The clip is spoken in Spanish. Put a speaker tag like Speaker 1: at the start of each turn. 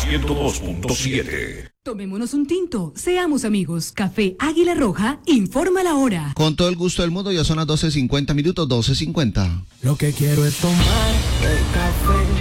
Speaker 1: 102.7.
Speaker 2: Tomémonos un tinto, seamos amigos. Café Águila Roja, informa la hora.
Speaker 3: Con todo el gusto del mundo, ya son las 12:50 minutos, 12:50.
Speaker 4: Lo que quiero es tomar el café.